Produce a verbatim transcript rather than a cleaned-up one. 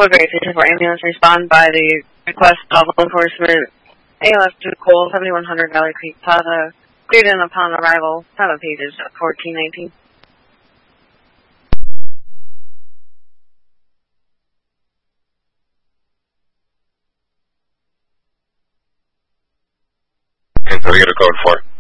Woodbury Station for ambulance respond by the request of law enforcement. A L S to Cole, seventy-one hundred Valley Creek Plaza. Cleared in upon arrival. Seven pages, fourteen nineteen. And so we get a code for it.